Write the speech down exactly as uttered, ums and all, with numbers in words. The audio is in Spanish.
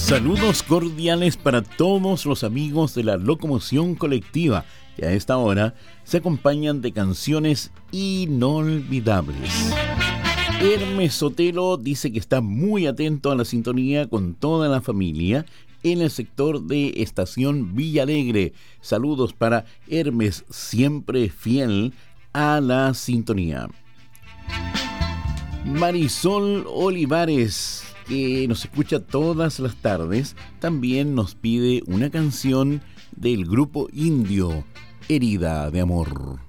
Saludos cordiales para todos los amigos de la locomoción colectiva que a esta hora se acompañan de canciones inolvidables. Hermes Sotelo dice que está muy atento a la sintonía con toda la familia en el sector de Estación Villa Alegre. Saludos para Hermes, siempre fiel a la sintonía. Marisol Olivares, que nos escucha todas las tardes, también nos pide una canción del grupo indio, Herida de Amor.